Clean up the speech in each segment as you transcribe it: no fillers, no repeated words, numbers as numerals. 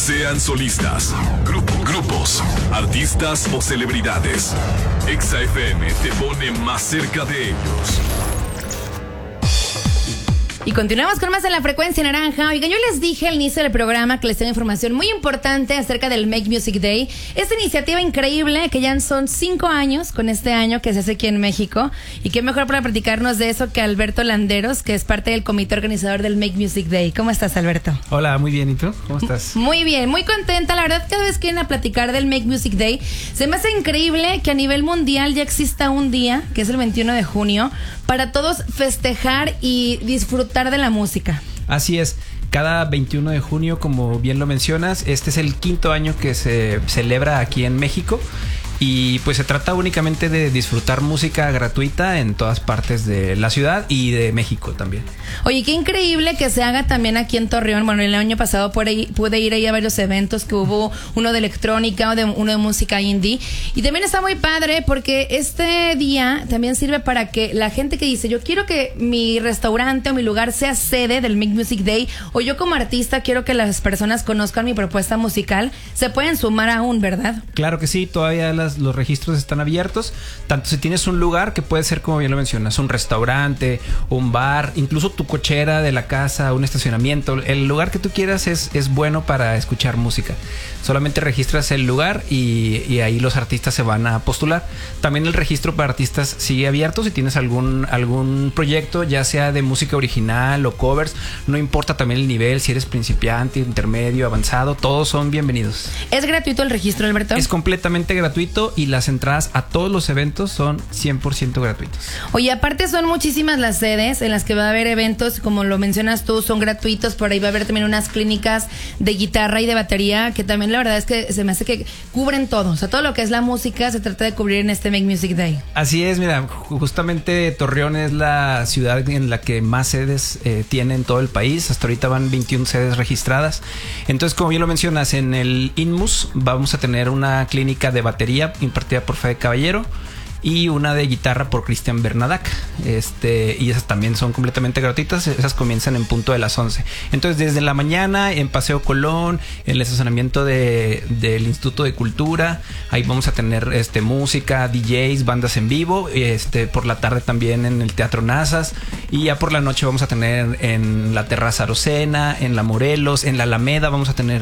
Sean solistas, grupos, artistas o celebridades, Exa FM te pone más cerca de ellos. Y continuamos con más en la frecuencia naranja. Oigan, yo les dije al inicio del programa que les tengo información muy importante acerca del Make Music Day. Esta iniciativa increíble que ya son 5 años con este año que se hace aquí en México. Y qué mejor para platicarnos de eso que Alberto Landeros, que es parte del comité organizador del Make Music Day. ¿Cómo estás, Alberto? Hola, muy bien. ¿Y tú? ¿Cómo estás? Muy bien, muy contenta. La verdad, cada vez que vienen a platicar del Make Music Day, se me hace increíble que a nivel mundial ya exista un día, que es el 21 de junio, para todos festejar y disfrutar de la música. Así es. Cada 21 de junio, como bien lo mencionas, este es el 5º año que se celebra aquí en México. Y pues se trata únicamente de disfrutar música gratuita en todas partes de la ciudad y de México también. Oye, qué increíble que se haga también aquí en Torreón. Bueno, el año pasado pude ir ahí a varios eventos que hubo, uno de electrónica, uno de música indie. Y también está muy padre porque este día también sirve para que la gente que dice, yo quiero que mi restaurante o mi lugar sea sede del Make Music Day, o yo como artista quiero que las personas conozcan mi propuesta musical, se pueden sumar aún, ¿verdad? Claro que sí, todavía los registros están abiertos, tanto si tienes un lugar que puede ser, como bien lo mencionas, un restaurante, un bar, incluso tu cochera de la casa, un estacionamiento, el lugar que tú quieras es bueno para escuchar música. Solamente registras el lugar y ahí los artistas se van a postular. También el registro para artistas sigue abierto. Si tienes algún proyecto, ya sea de música original o covers, no importa también el nivel, si eres principiante, intermedio, avanzado, todos son bienvenidos. ¿Es gratuito el registro, Alberto? Es completamente gratuito y las entradas a todos los eventos son 100% gratuitos. Oye, aparte son muchísimas las sedes en las que va a haber eventos, como lo mencionas tú, son gratuitos. Por ahí va a haber también unas clínicas de guitarra y de batería que también la verdad es que se me hace que cubren todo. O sea, todo lo que es la música se trata de cubrir en este Make Music Day. Así es, mira, justamente Torreón es la ciudad en la que más sedes tiene en todo el país. Hasta ahorita van 21 sedes registradas. Entonces, como bien lo mencionas, en el INMUS vamos a tener una clínica de batería impartida por Fede Caballero y una de guitarra por Cristian Bernadac. Y esas también son completamente gratuitas. Esas comienzan en punto de las 11. Entonces, desde la mañana en Paseo Colón, en el estacionamiento del Instituto de Cultura, ahí vamos a tener música, DJs, bandas en vivo. Por la tarde también en el Teatro Nazas. Y ya por la noche vamos a tener en la Terraza Arocena, en la Morelos, en la Alameda vamos a tener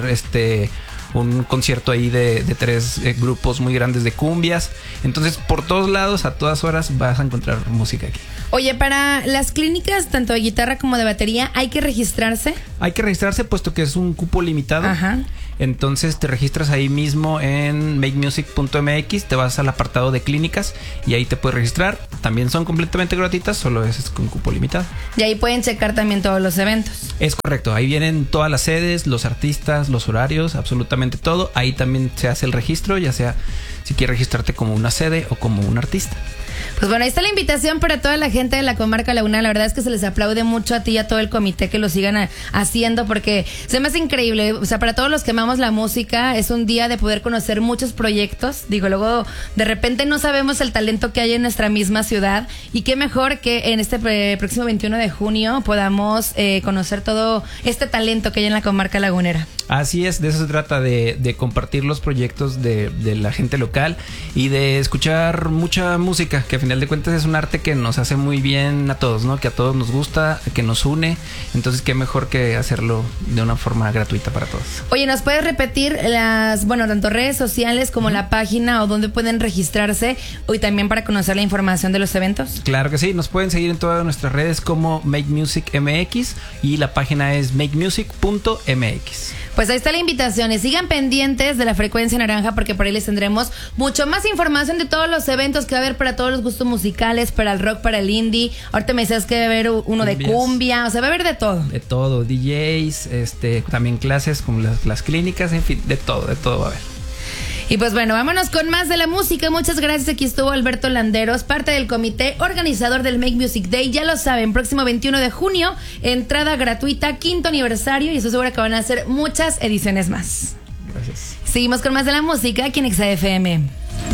un concierto ahí de 3 grupos muy grandes de cumbias. Entonces, por todos lados, a todas horas vas a encontrar música aquí. Oye, para las clínicas, tanto de guitarra como de batería, ¿hay que registrarse? Hay que registrarse puesto que es un cupo limitado. Ajá. Entonces te registras ahí mismo en makemusic.mx, te vas al apartado de clínicas y ahí te puedes registrar. También son completamente gratuitas, solo es con cupo limitado. Y ahí pueden checar también todos los eventos. Es correcto, ahí vienen todas las sedes, los artistas, los horarios, absolutamente todo. Ahí también se hace el registro, ya sea si quieres registrarte como una sede o como un artista. Pues bueno, ahí está la invitación para toda la gente de la comarca Laguna. La verdad es que se les aplaude mucho a ti y a todo el comité que lo sigan haciendo, porque se me hace increíble. O sea, para todos los que amamos la música, es un día de poder conocer muchos proyectos. Digo, luego de repente no sabemos el talento que hay en nuestra misma ciudad, y qué mejor que en este próximo 21 de junio podamos conocer todo este talento que hay en la comarca lagunera. Así es, de eso se trata, de compartir los proyectos de la gente local y de escuchar mucha música, que a final de cuentas es un arte que nos hace muy bien a todos, ¿no? Que a todos nos gusta, que nos une. Entonces, qué mejor que hacerlo de una forma gratuita para todos. Oye, ¿nos puedes repetir tanto redes sociales como la página o dónde pueden registrarse, y también para conocer la información de los eventos? Claro que sí, nos pueden seguir en todas nuestras redes como Make Music MX y la página es makemusic.mx. Pues ahí está la invitación, y sigan pendientes de la frecuencia naranja, porque por ahí les tendremos mucho más información de todos los eventos que va a haber para todos los gustos musicales, para el rock, para el indie. Ahorita me decías que va a haber uno de cumbia, o sea, va a haber de todo. De todo, DJs, también clases como las clínicas, en fin, de todo va a haber. Y pues bueno, vámonos con más de la música. Muchas gracias. Aquí estuvo Alberto Landeros, parte del comité organizador del Make Music Day. Ya lo saben, próximo 21 de junio, entrada gratuita, 5º aniversario, y estoy segura que van a hacer muchas ediciones más. Gracias. Seguimos con más de la música aquí en Exa FM.